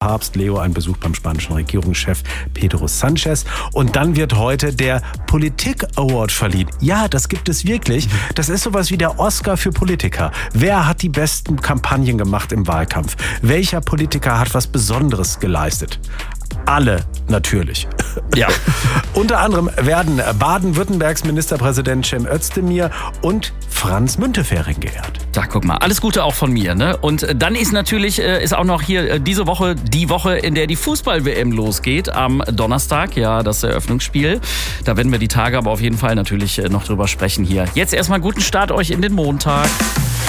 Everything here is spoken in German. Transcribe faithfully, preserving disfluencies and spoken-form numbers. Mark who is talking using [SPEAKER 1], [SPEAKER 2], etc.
[SPEAKER 1] Papst Leo einen Besuch beim spanischen Regierungschef Pedro Sanchez. Und dann wird heute der Politik-Award verliehen. Ja, das gibt es wirklich. Das ist sowas wie der Oscar für Politiker. Wer hat die besten Kampagnen gemacht im Wahlkampf? Welcher Politiker hat was Besonderes geleistet? Alle natürlich.
[SPEAKER 2] Ja.
[SPEAKER 1] Unter anderem werden Baden-Württembergs Ministerpräsident Cem Özdemir und Franz Müntefering geehrt.
[SPEAKER 2] Da guck mal, alles Gute auch von mir, ne? Und dann ist natürlich äh, ist auch noch hier äh, diese Woche die Woche, in der die Fußball-W M losgeht am Donnerstag, ja, das Eröffnungsspiel. Da werden wir die Tage aber auf jeden Fall natürlich äh, noch drüber sprechen hier. Jetzt erstmal guten Start euch in den Montag.